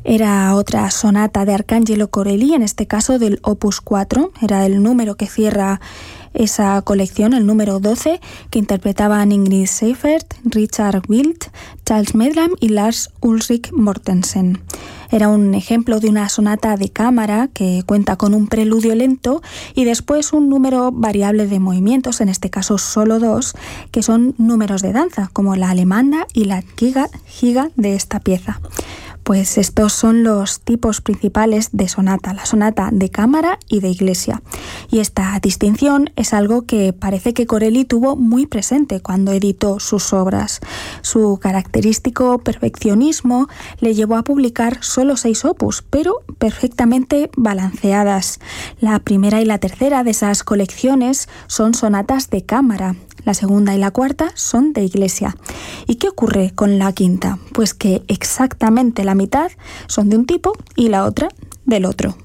Era otra sonata de Arcangelo Corelli, en este caso del Opus 4, era el número que cierra esa colección, el número 12, que interpretaban Ingrid Seifert, Richard Wild, Charles Medlam y Lars Ulrik Mortensen. Era un ejemplo de una sonata de cámara que cuenta con un preludio lento y después un número variable de movimientos, en este caso solo 2, que son números de danza, como la alemanda y la giga de esta pieza. Pues estos son los tipos principales de sonata, la sonata de cámara y de iglesia. Y esta distinción es algo que parece que Corelli tuvo muy presente cuando editó sus obras. Su característico perfeccionismo le llevó a publicar solo 6 opus, pero perfectamente balanceadas. La primera y la tercera de esas colecciones son sonatas de cámara. La segunda y la cuarta son de iglesia. ¿Y qué ocurre con la quinta? Pues que exactamente la mitad son de un tipo y la otra del otro.